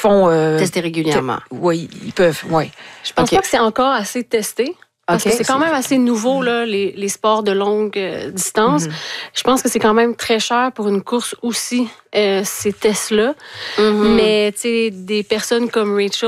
font... Tester régulièrement. Oui, ils peuvent, oui. Je pense pas que c'est encore assez testé. Parce que c'est quand même assez nouveau, là, les sports de longue distance. Je pense que c'est quand même très cher pour une course aussi, ces tests-là. Mais, tu sais, des personnes comme Rachel,